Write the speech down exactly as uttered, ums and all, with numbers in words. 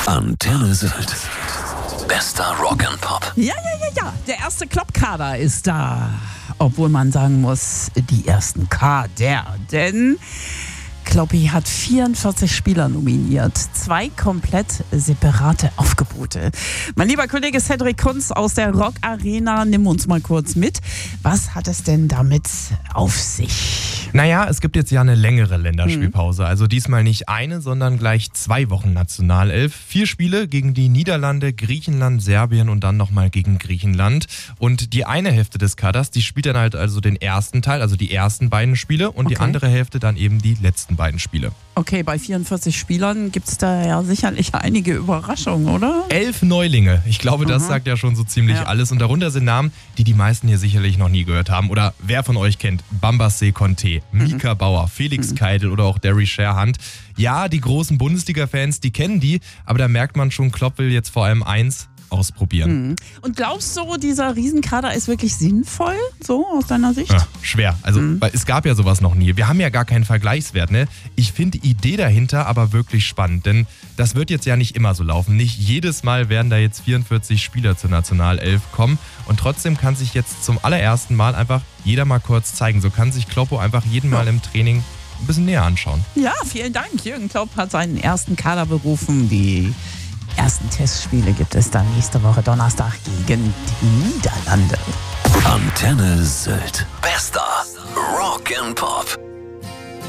Antenne Sylt. Bester Rock and Pop. Ja, ja, ja, ja. Der erste Klopp-Kader ist da. Obwohl man sagen muss, die ersten Kader. Denn Kloppi hat vierundvierzig Spieler nominiert. Zwei komplett separate Aufgebote. Mein lieber Kollege Cedric Kunz aus der Rock Arena, nimm uns mal kurz mit. Was hat es denn damit auf sich? Naja, es gibt jetzt ja eine längere Länderspielpause. Mhm. Also diesmal nicht eine, sondern gleich zwei Wochen Nationalelf. Vier Spiele gegen die Niederlande, Griechenland, Serbien und dann nochmal gegen Griechenland. Und die eine Hälfte des Kaders, die spielt dann halt also den ersten Teil, also die ersten beiden Spiele. Und okay. Die andere Hälfte dann eben die letzten beiden Spiele. Okay, bei vierundvierzig Spielern gibt es da ja sicherlich einige Überraschungen, oder? Elf Neulinge. Ich glaube, das mhm. sagt ja schon so ziemlich ja. alles. Und darunter sind Namen, die die meisten hier sicherlich noch nie gehört haben. Oder wer von euch kennt Bambassé Conté, Mika mhm. Bauer, Felix mhm. Keidel oder auch Derry Sherhand. Ja, die großen Bundesliga-Fans, die kennen die. Aber da merkt man schon, Klopp will jetzt vor allem eins ausprobieren. Mhm. Und glaubst du, dieser Riesenkader ist wirklich sinnvoll, so aus deiner Sicht? Ja, schwer. Also, mhm. weil es gab ja sowas noch nie. Wir haben ja gar keinen Vergleichswert. Ne? Ich finde die Idee dahinter aber wirklich spannend, denn das wird jetzt ja nicht immer so laufen. Nicht jedes Mal werden da jetzt vierundvierzig Spieler zur Nationalelf kommen und trotzdem kann sich jetzt zum allerersten Mal einfach jeder mal kurz zeigen. So kann sich Kloppo einfach jeden Mal im Training ein bisschen näher anschauen. Ja, vielen Dank. Jürgen Klopp hat seinen ersten Kader berufen. Die ersten Testspiele gibt es dann nächste Woche Donnerstag gegen die Niederlande. Antenne Sylt. Bester Rock and Pop.